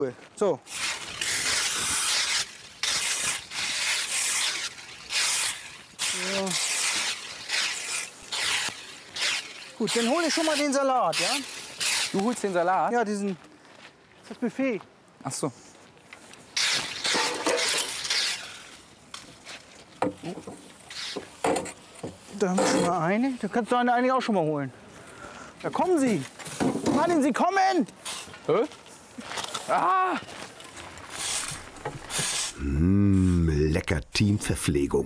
So. Ja. Gut, dann hol ich schon mal den Salat, ja? Du holst den Salat? Ja, das Buffet. Ach so. Da haben wir schon mal eine. Da kannst du eine eigentlich auch schon mal holen. Da kommen sie. Martin, sie kommen! Hä? Ah! Lecker Teamverpflegung.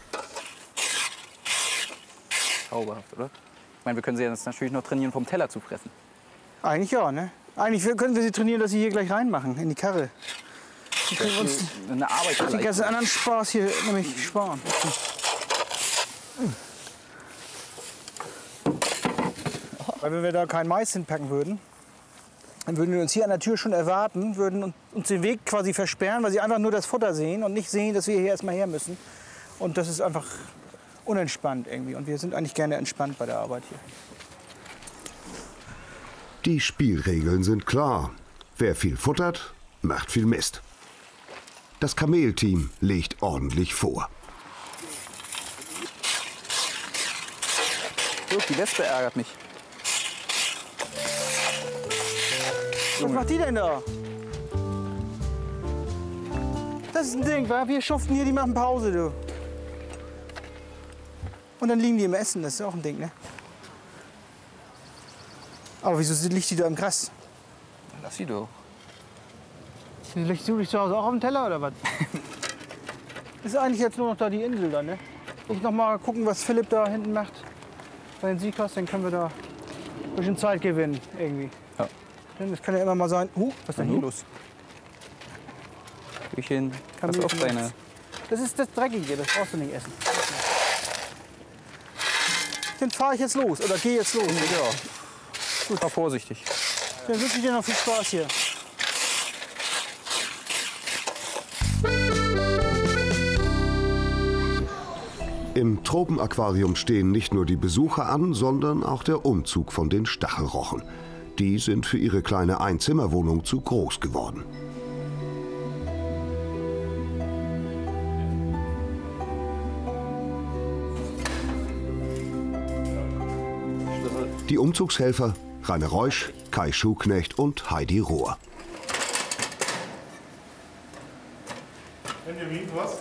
Zauberhaft, oder? Ich meine, wir können sie jetzt natürlich noch trainieren, vom Teller zu fressen. Eigentlich ja, ne? Eigentlich können wir sie trainieren, dass sie hier gleich reinmachen, in die Karre. Die können uns eine Arbeit den ganzen anderen Spaß hier nämlich sparen. Weil wenn wir da kein Mais hinpacken würden, dann würden wir uns hier an der Tür schon erwarten, würden uns den Weg quasi versperren, weil sie einfach nur das Futter sehen und nicht sehen, dass wir hier erstmal her müssen. Und das ist einfach unentspannt irgendwie. Und wir sind eigentlich gerne entspannt bei der Arbeit hier. Die Spielregeln sind klar. Wer viel futtert, macht viel Mist. Das Kamelteam legt ordentlich vor. Die Wespe ärgert mich. Was macht die denn da? Das ist ein Ding, wa? Wir schuften hier, die machen Pause, du. Und dann liegen die im Essen, das ist auch ein Ding, ne? Aber wieso liegt die da im Gras? Lass sie doch. Liegst du zu Hause auch auf dem Teller oder was? Ist eigentlich jetzt nur noch da die Insel da, ne? Ich noch mal gucken, was Philipp da hinten macht. Bei den Sieghaus, dann können wir da ein bisschen Zeit gewinnen, irgendwie. Ja. Denn das kann ja immer mal sein. Was ist denn hier los? Küchen, pass auf deine. Das ist das Dreckige, das brauchst du nicht essen. Dann fahre ich jetzt los oder gehe jetzt los. Ja. Gut, fahr vorsichtig. Dann wünsche ich dir noch viel Spaß hier. Im Tropenaquarium stehen nicht nur die Besucher an, sondern auch der Umzug von den Stachelrochen. Die sind für ihre kleine Einzimmerwohnung zu groß geworden. Die Umzugshelfer Rainer Reusch, Kai Schuknecht und Heidi Rohr. Was?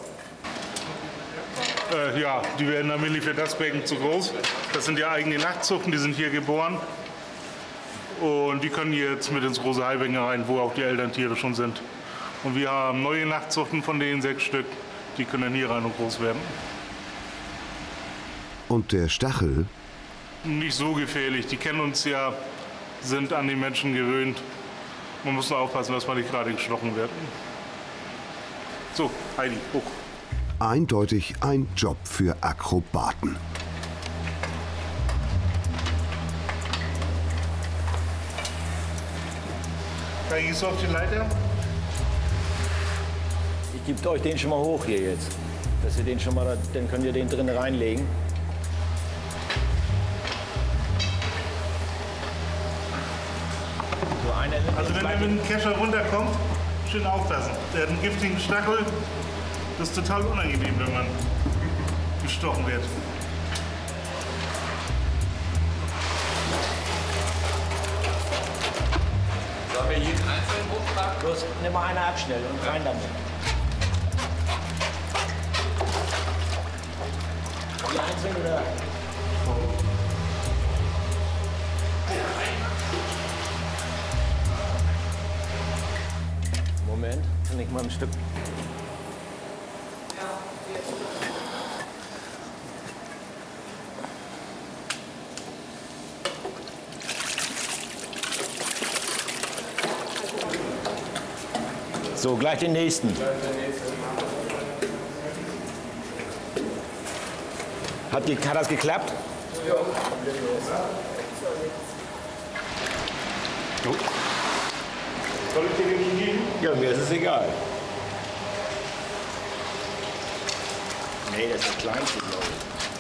Ja, die werden allmählich für das Becken zu groß. Das sind ja eigene Nachzuchten, die sind hier geboren. Und die können jetzt mit ins große Haibecken rein, wo auch die Elterntiere schon sind. Und wir haben neue Nachzuchten von denen 6 Stück. Die können dann hier rein und groß werden. Und der Stachel? Nicht so gefährlich. Die kennen uns ja, sind an die Menschen gewöhnt. Man muss nur aufpassen, dass man nicht gerade gestochen wird. So, Heidi, hoch. Eindeutig ein Job für Akrobaten. Da gehst du auf die Leiter. Ich gebe euch den schon mal hoch hier jetzt. Dass ihr den schon mal, dann könnt ihr den drin reinlegen. So, also wenn er mit dem Kescher runterkommt, schön aufpassen. Der hat einen giftigen Stachel. Das ist total unangenehm, wenn man gestochen wird. Sollen wir jeden einzelnen hochtragen? Los, nimm mal einer ab schnell und rein damit. Die einzelnen oder? Moment, kann ich mal ein Stück. So, gleich den nächsten. Hat das geklappt? Ja. Soll ich dir den geben? Ja, mir ist es egal. Nee, das ist das kleinste, glaube ich.